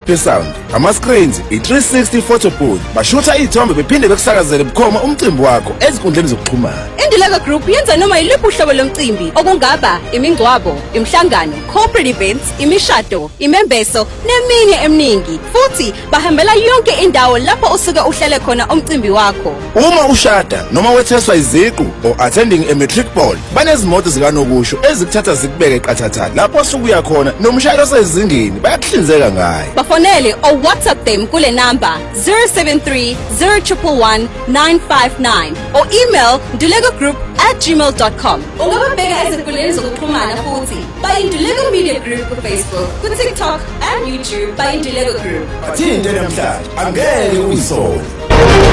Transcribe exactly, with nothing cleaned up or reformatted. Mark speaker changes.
Speaker 1: Happy Sound, ama-screens, i-three sixty photo booth, bashutha iy'thombe bephinde bekusakazele bukhoma umcimbi wakho ezinkundleni zokuxhumana.
Speaker 2: Induleka Group yenza noma yiluphi uhlobo lomcimbi okungaba imingcwabo, imhlangano, corporate events, imishado, imembeso neminye eminingi. Futhi bahambela yonke indawo lapho usuke uhlele khona umcimbi wakho.
Speaker 1: Uma ushada noma wetheswa iziqu or attending a matric ball, banezimoto zikanokusho ezikuthatha zikubeke qathatha lapho osuke uya khona nomshayeli osezingeni bayakuhlinzeka ngayo.
Speaker 2: Bafonele or WhatsApp them kule number zero seven three zero one one one nine five nine or email ndulekagroup at gmail dot com. Ungababheka ezinkundleni zokuxhumana futhi by Induleka Media Group ku Facebook, ku TikTok and YouTube by Induleka Group.
Speaker 1: Athinte namhlanje angeke uyisole.